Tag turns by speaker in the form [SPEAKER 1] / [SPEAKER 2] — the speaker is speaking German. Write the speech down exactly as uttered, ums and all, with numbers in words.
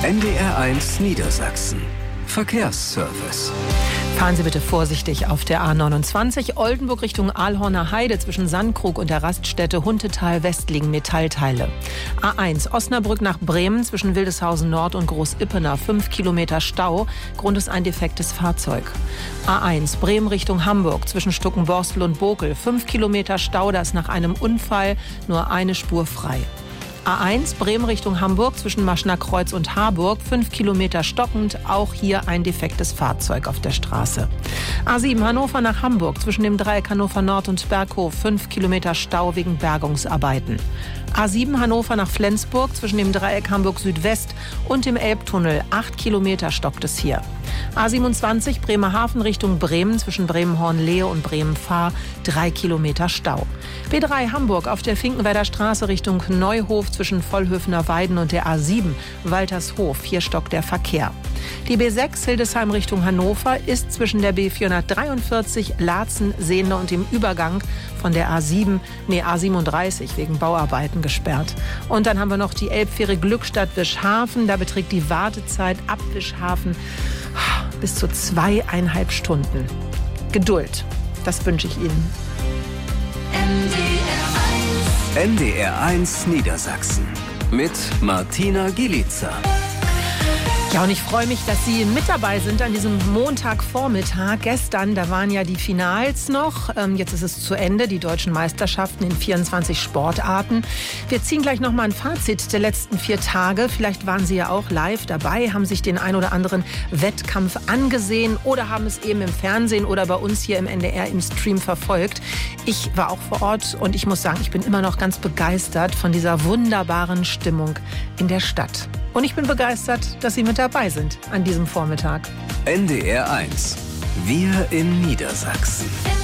[SPEAKER 1] N D R eins Niedersachsen. Verkehrsservice.
[SPEAKER 2] Fahren Sie bitte vorsichtig auf der A neunundzwanzig, Oldenburg Richtung Ahlhorner Heide. Zwischen Sandkrug und der Raststätte Huntetal West liegen Metallteile. A eins, Osnabrück nach Bremen, zwischen Wildeshausen Nord und Großippener, fünf Kilometer Stau. Grund ist ein defektes Fahrzeug. A eins, Bremen Richtung Hamburg, zwischen Stuckenborstel und Bokel, fünf Kilometer Stau. Da ist nach einem Unfall nur eine Spur frei. A eins, Bremen Richtung Hamburg, zwischen Maschner Kreuz und Harburg, fünf Kilometer stockend, auch hier ein defektes Fahrzeug auf der Straße. A sieben, Hannover nach Hamburg, zwischen dem Dreieck Hannover Nord und Berghof, fünf Kilometer Stau wegen Bergungsarbeiten. A sieben, Hannover nach Flensburg, zwischen dem Dreieck Hamburg Südwest und dem Elbtunnel, acht Kilometer stockt es hier. A siebenundzwanzig, Bremerhaven Richtung Bremen, zwischen Bremen-Hornlehe und Bremen-Fahr, drei Kilometer Stau. B drei, Hamburg auf der Finkenwerder Straße Richtung Neuhof, zwischen Vollhöfener Weiden und der A sieben, Waltershof, hier stockt der Verkehr. Die B sechs, Hildesheim Richtung Hannover, ist zwischen der B vierhundertdreiundvierzig, Laatzen, Sehnde und dem Übergang von der A sieben, nee, A siebenunddreißig wegen Bauarbeiten gesperrt. Und dann haben wir noch die Elbfähre Glückstadt-Wischhafen. Da beträgt die Wartezeit ab Wischhafen bis zu zweieinhalb Stunden. Geduld, das wünsche ich Ihnen.
[SPEAKER 1] N D R eins Niedersachsen mit Martina Gielica.
[SPEAKER 2] Ja, und ich freue mich, dass Sie mit dabei sind an diesem Montagvormittag. Gestern, da waren ja die Finals noch. Ähm, jetzt ist es zu Ende, die deutschen Meisterschaften in vierundzwanzig Sportarten. Wir ziehen gleich noch mal ein Fazit der letzten vier Tage. Vielleicht waren Sie ja auch live dabei, haben sich den ein oder anderen Wettkampf angesehen oder haben es eben im Fernsehen oder bei uns hier im N D R im Stream verfolgt. Ich war auch vor Ort und ich muss sagen, ich bin immer noch ganz begeistert von dieser wunderbaren Stimmung in der Stadt. Und ich bin begeistert, dass Sie mit dabei sind an diesem Vormittag.
[SPEAKER 1] N D R eins. Wir in Niedersachsen.